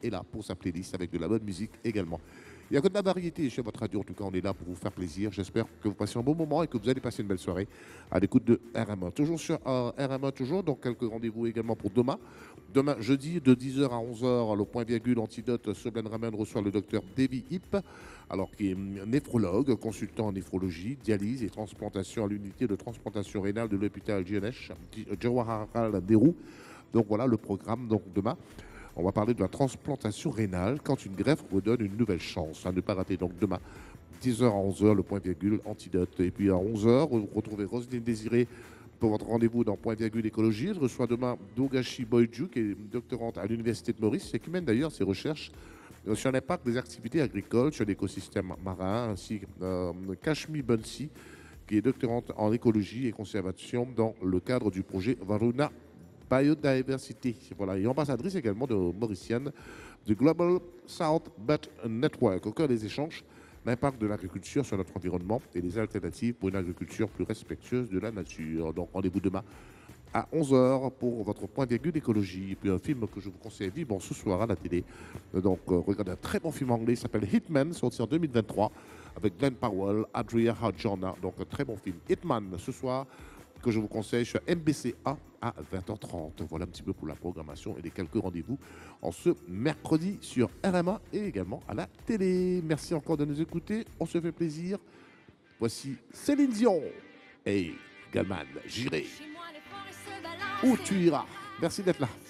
est là pour sa playlist avec de la bonne musique également. Il n'y a que de la variété chez votre radio. En tout cas, on est là pour vous faire plaisir. J'espère que vous passez un bon moment et que vous allez passer une belle soirée à l'écoute de RMA. Toujours sur RMA, toujours. Donc, quelques rendez-vous également pour demain. Demain, jeudi, de 10h à 11h, le point virgule antidote, Soblen Ramen reçoit le docteur Davy Hip, alors qui est néphrologue, consultant en néphrologie, dialyse et transplantation à l'unité de transplantation rénale de l'hôpital GNH, Jawaharlal Nehru. Donc, voilà le programme. Donc, demain, on va parler de la transplantation rénale quand une greffe redonne une nouvelle chance. À ne pas rater donc demain, 10h à 11h, le point virgule antidote. Et puis à 11h, vous retrouvez Roselyne Désiré pour votre rendez-vous dans point virgule écologie. Elle reçoit demain Dogashi Boyju, qui est doctorante à l'Université de Maurice et qui mène d'ailleurs ses recherches sur l'impact des activités agricoles sur l'écosystème marin, ainsi que Kashmi Bunsi, qui est doctorante en écologie et conservation dans le cadre du projet Varuna Biodiversité. Voilà, et ambassadrice également de Mauricienne du Global South Bat Network. Au cœur des échanges, l'impact de l'agriculture sur notre environnement et les alternatives pour une agriculture plus respectueuse de la nature. Donc rendez-vous demain à 11h pour votre point virgule écologie. Et puis un film que je vous conseille vivement ce soir à la télé. Donc regardez un très bon film anglais, il s'appelle Hitman, sorti en 2023 avec Glenn Powell, Adria Arjona. Donc un très bon film. Hitman ce soir, que je vous conseille sur MBCA à 20h30. Voilà un petit peu pour la programmation et les quelques rendez-vous en ce mercredi sur RMA et également à la télé. Merci encore de nous écouter. On se fait plaisir. Voici Céline Dion et Galman. J'irai où tu iras. Merci d'être là.